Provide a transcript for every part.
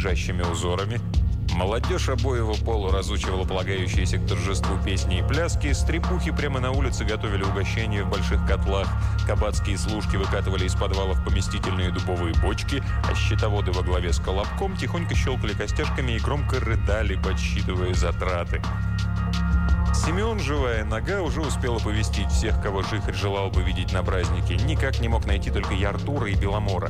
дребезжащими узорами. Молодежь обоего пола разучивала полагающиеся к торжеству песни и пляски, стрепухи прямо на улице готовили угощения в больших котлах, кабацкие служки выкатывали из подвалов поместительные дубовые бочки, а счетоводы во главе с Колобком тихонько щелкали костяшками и громко рыдали, подсчитывая затраты. Семен, живая нога, уже успел оповестить всех, кого Жихарь желал бы видеть на празднике. Никак не мог найти только и Артура, и Беломора.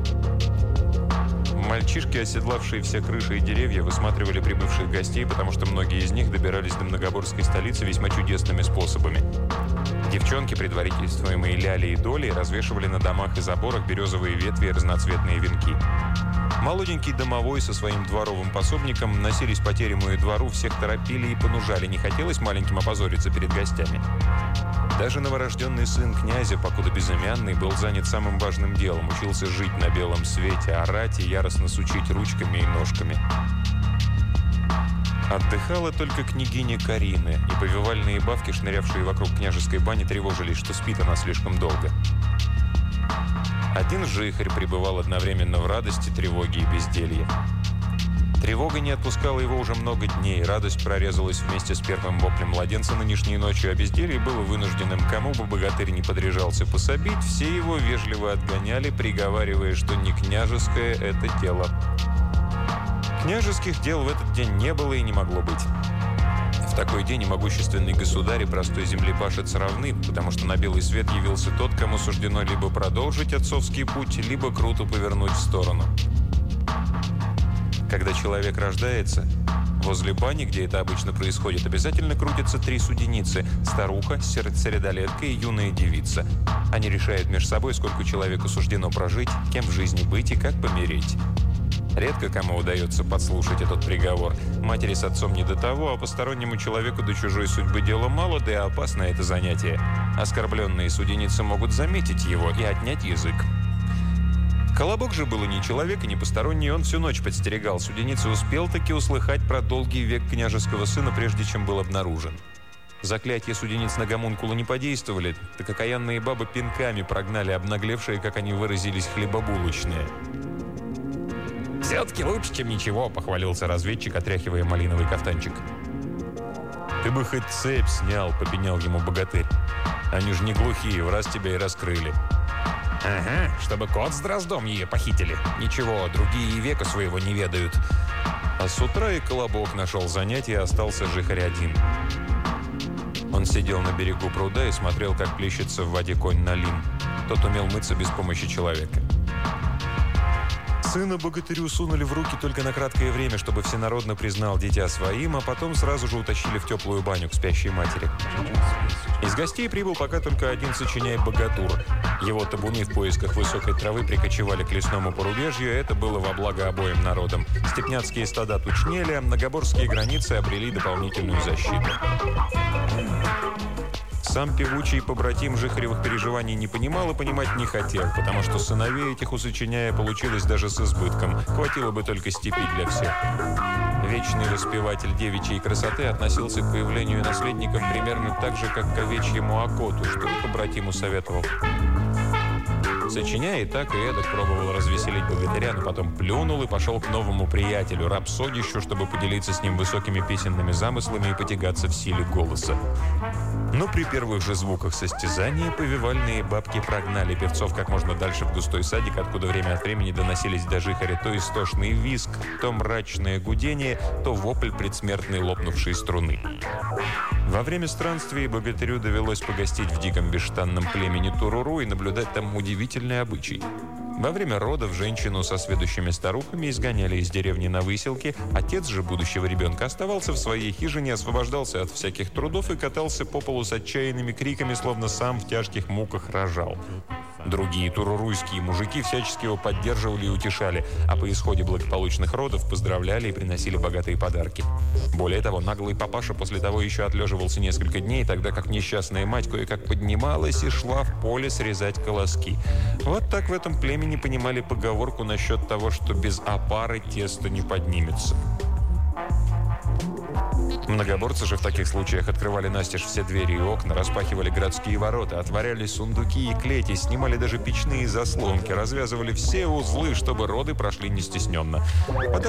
Мальчишки, оседлавшие все крыши и деревья, высматривали прибывших гостей, потому что многие из них добирались до Многоборской столицы весьма чудесными способами. Девчонки, предварительствуемые Лялей и Долей, развешивали на домах и заборах березовые ветви и разноцветные венки. Молоденький домовой со своим дворовым пособником носились по терему и двору, всех торопили и понужали, не хотелось маленьким опозориться перед гостями. Даже новорожденный сын князя, покуда безымянный, был занят самым важным делом, учился жить на белом свете, орать и яростно сучить ручками и ножками. Отдыхала только княгиня Карина, и повивальные бабки, шнырявшие вокруг княжеской бани, тревожились, что спит она слишком долго. Один Жихарь пребывал одновременно в радости, тревоге и безделье. Тревога не отпускала его уже много дней, радость прорезалась вместе с первым воплем младенца нынешней ночью, а безделье было вынужденным. Кому бы богатырь не подряжался пособить, все его вежливо отгоняли, приговаривая, что не княжеское это дело. Княжеских дел в этот день не было и не могло быть. В такой день и могущественный государь и простой землепашец равны, потому что на белый свет явился тот, кому суждено либо продолжить отцовский путь, либо круто повернуть в сторону. Когда человек рождается, возле бани, где это обычно происходит, обязательно крутятся три суденицы – старуха, сердцередолетка и юная девица. Они решают между собой, сколько человеку суждено прожить, кем в жизни быть и как помереть. Редко кому удается подслушать этот приговор. Матери с отцом не до того, а постороннему человеку до чужой судьбы дела мало, да и опасно это занятие. Оскорбленные суденицы могут заметить его и отнять язык. Колобок же был и не человек, и не посторонний, он всю ночь подстерегал суденицы, успел таки услыхать про долгий век княжеского сына, прежде чем был обнаружен. Заклятия судениц на гомункула не подействовали, так окаянные бабы пинками прогнали обнаглевшие, как они выразились, хлебобулочные. «Все-таки лучше, чем ничего», — похвалился разведчик, отряхивая малиновый кафтанчик. «Ты бы хоть цепь снял», — попенял ему богатырь. «Они же не глухие, в раз тебя и раскрыли». «Ага, чтобы кот с дроздом ее похитили. Ничего, другие и века своего не ведают». А с утра и Колобок нашел занятие, и остался Жихарь один. Он сидел на берегу пруда и смотрел, как плещется в воде конь Налим. Тот умел мыться без помощи человека. Сына богатырю сунули в руки только на краткое время, чтобы всенародно признал дитя своим, а потом сразу же утащили в теплую баню к спящей матери. Из гостей прибыл пока только один сочиняй-богатур. Его табуны в поисках высокой травы прикочевали к лесному порубежью, и это было во благо обоим народам. Степняцкие стада тучнели, а многоборские границы обрели дополнительную защиту. Сам певучий побратим Жихаревых переживаний не понимал и понимать не хотел, потому что сыновей этих у сочиняя получилось даже с избытком. Хватило бы только степи для всех. Вечный воспеватель девичьей красоты относился к появлению наследников примерно так же, как к овечьему окоту, что и побратиму советовал. Сочиняя и так, и эдак пробовал развеселить богатыря, но потом плюнул и пошел к новому приятелю, рапсодищу, чтобы поделиться с ним высокими песенными замыслами и потягаться в силе голоса. Но при первых же звуках состязания повивальные бабки прогнали певцов как можно дальше в густой садик, откуда время от времени доносились до Жихаря то истошный визг, то мрачное гудение, то вопль предсмертной лопнувшей струны. Во время странствий богатырю довелось погостить в диком бесштанном племени Туруру и наблюдать там удивительный обычай. Во время родов женщину со сведущими старухами изгоняли из деревни на выселке, отец же будущего ребенка оставался в своей хижине, освобождался от всяких трудов и катался по полу с отчаянными криками, словно сам в тяжких муках рожал. Другие туруруйские мужики всячески его поддерживали и утешали, а по исходе благополучных родов поздравляли и приносили богатые подарки. Более того, наглый папаша после того еще отлеживался несколько дней, тогда как несчастная мать кое-как поднималась и шла в поле срезать колоски. Вот так в этом племени понимали поговорку насчет того, что без опары тесто не поднимется. Многоборцы же в таких случаях открывали настежь все двери и окна, распахивали городские ворота, отворяли сундуки и клети, снимали даже печные заслонки, развязывали все узлы, чтобы роды прошли нестесненно.